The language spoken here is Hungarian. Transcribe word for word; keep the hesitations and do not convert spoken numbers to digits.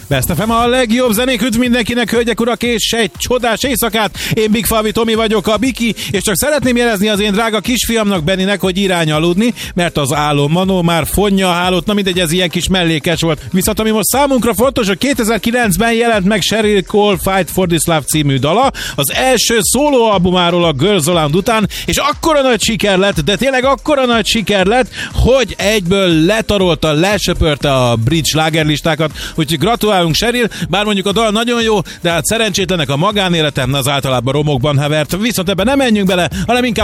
Best ef em a legjobb zenék, üdv mindenkinek, hölgyek, urak, és egy csodás éjszakát. Én Big Falvi Tomi vagyok, a Biki, és csak szeretném jelezni az én drága kisfiamnak, Benninek, hogy irány aludni, mert az álom manó már fonja a hálót. Na mindegy, ez ilyen kis mellékes volt. Viszont ami most számunkra fontos, hogy kétezer-kilencben jelent meg Sheryl Cole Fight for This Love című dala, az első szólóalbumáról a Girls Aloud után, és akkora nagy siker lett, de tényleg akkora nagy siker lett, hogy egyből letarolta, lesöpörte a brit slágerlistákat, úgyhogy gratulálunk Sheryl, bár mondjuk a dal nagyon jó, de hát szerencsétlenek a magánéletem, az általában romokban hevert, viszont ebben nem menjünk bele, hanem inkább